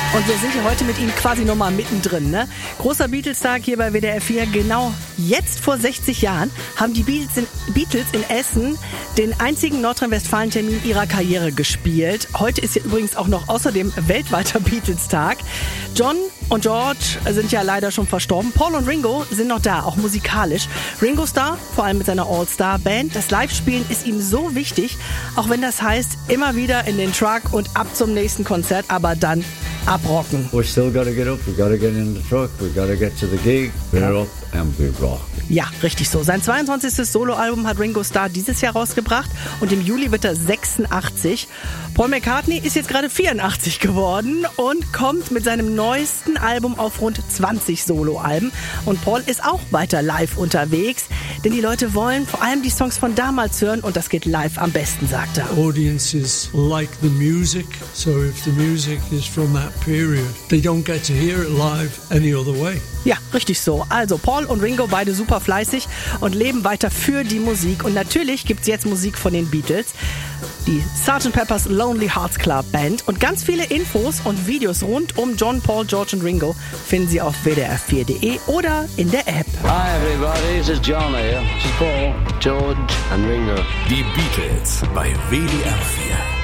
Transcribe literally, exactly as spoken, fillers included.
Und wir sind hier heute mit Ihnen quasi nochmal mittendrin, ne? Großer Beatles-Tag hier bei W D R vier. Genau jetzt vor sechzig Jahren haben die Beatles in, Beatles in Essen den einzigen Nordrhein-Westfalen-Termin ihrer Karriere gespielt. Heute ist ja übrigens auch noch außerdem weltweiter Beatles-Tag. John und George sind ja leider schon verstorben. Paul und Ringo sind noch da, auch musikalisch. Ringo Starr, vor allem mit seiner All-Star-Band. Das Live-Spielen ist ihm so wichtig, auch wenn das heißt, immer wieder in den Truck und ab zum nächsten Konzert, aber dann abrocken. We still gotta get up, we gotta get in the truck, we gotta get to the gig, we're up and we rock. Ja, richtig so. Sein zweiundzwanzigstes Soloalbum hat Ringo Starr dieses Jahr rausgebracht und im Juli wird er sechsundachtzig. Paul McCartney ist jetzt gerade vierundachtzig geworden und kommt mit seinem neuesten Album auf rund zwanzig Soloalben. Und Paul ist auch weiter live unterwegs, denn die Leute wollen vor allem die Songs von damals hören und das geht live am besten, sagt er. Audiences like the music, so if the music is from that period, they don't get to hear it live any other way. Ja, richtig so. Also Paul und Ringo, beide super fleißig und leben weiter für die Musik. Und natürlich gibt's jetzt Musik von den Beatles, die Sergeant Pepper's Lonely Hearts Club Band. Und ganz viele Infos und Videos rund um John, Paul, George und Ringo finden Sie auf w d r vier punkt d e oder in der App. Hi everybody, this is John here. This is Paul, George and Ringo. Die Beatles bei W D R vier.